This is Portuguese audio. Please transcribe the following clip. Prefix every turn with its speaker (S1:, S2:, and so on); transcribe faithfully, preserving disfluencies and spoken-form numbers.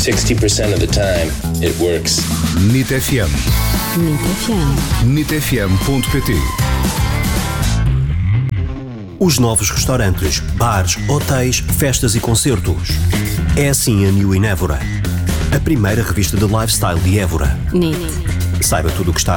S1: sixty percent of the time, it works.
S2: N I T F M.
S3: N I T F M.
S2: N I T F M ponto P T.
S4: Os novos restaurantes, bares, hotéis, festas e concertos. É assim a New in Évora. A primeira revista de lifestyle de Évora.
S3: N I T.
S4: Saiba tudo o que está